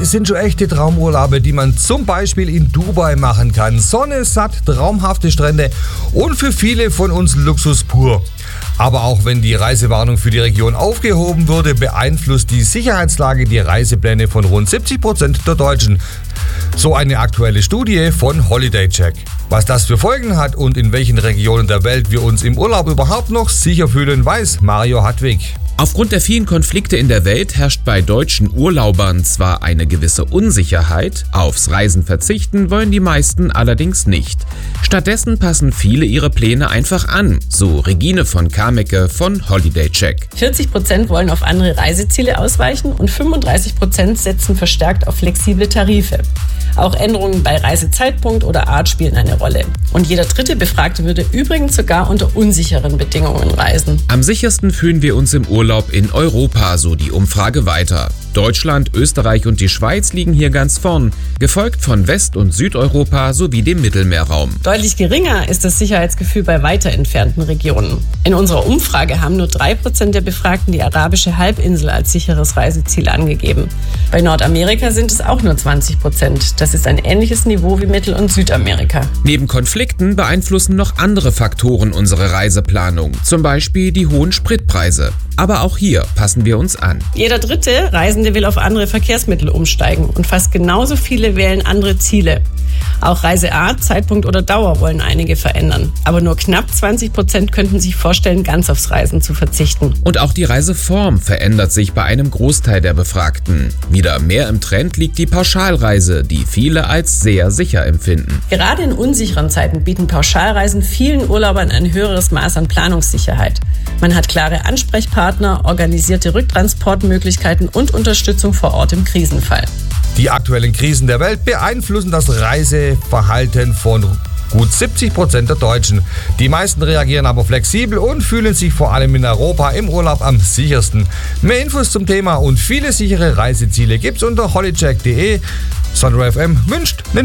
sind schon echte Traumurlaube, die man zum Beispiel in Dubai machen kann. Sonne, satt, traumhafte Strände und für viele von uns Luxus pur. Aber auch wenn die Reisewarnung für die Region aufgehoben wurde, beeinflusst die Sicherheitslage die Reisepläne von rund 70% der Deutschen. So eine aktuelle Studie von HolidayCheck. Was das für Folgen hat und in welchen Regionen der Welt wir uns im Urlaub überhaupt noch sicher fühlen, weiß Mario Hartwig. Aufgrund der vielen Konflikte in der Welt herrscht bei deutschen Urlaubern zwar eine gewisse Unsicherheit, aufs Reisen verzichten wollen die meisten allerdings nicht. Stattdessen passen viele ihre Pläne einfach an, so Regine von Kamecke von HolidayCheck. 40% wollen auf andere Reiseziele ausweichen und 35% setzen verstärkt auf flexible Tarife. Auch Änderungen bei Reisezeitpunkt oder Art spielen eine Rolle. Und jeder dritte Befragte würde übrigens sogar unter unsicheren Bedingungen reisen. Am sichersten fühlen wir uns im Urlaub in Europa, so die Umfrage weiter. Deutschland, Österreich und die Schweiz liegen hier ganz vorn, gefolgt von West- und Südeuropa sowie dem Mittelmeerraum. Deutlich geringer ist das Sicherheitsgefühl bei weiter entfernten Regionen. In unserer Umfrage haben nur 3% der Befragten die arabische Halbinsel als sicheres Reiseziel angegeben. Bei Nordamerika sind es auch nur 20%. Das ist ein ähnliches Niveau wie Mittel- und Südamerika. Neben Konflikten beeinflussen noch andere Faktoren unsere Reiseplanung, zum Beispiel die hohen Spritpreise. Aber auch hier passen wir uns an. Jeder dritte Reisende will auf andere Verkehrsmittel umsteigen und fast genauso viele wählen andere Ziele. Auch Reiseart, Zeitpunkt oder Dauer wollen einige verändern. Aber nur knapp 20% könnten sich vorstellen, ganz aufs Reisen zu verzichten. Und auch die Reiseform verändert sich bei einem Großteil der Befragten. Wieder mehr im Trend liegt die Pauschalreise, die viele als sehr sicher empfinden. Gerade in unsicheren Zeiten bieten Pauschalreisen vielen Urlaubern ein höheres Maß an Planungssicherheit. Man hat klare Ansprechpartner, organisierte Rücktransportmöglichkeiten und Unterstützung vor Ort im Krisenfall. Die aktuellen Krisen der Welt beeinflussen das Reiseverhalten von gut 70% der Deutschen. Die meisten reagieren aber flexibel und fühlen sich vor allem in Europa im Urlaub am sichersten. Mehr Infos zum Thema und viele sichere Reiseziele gibt's unter holidaycheck.de. Sunrise FM wünscht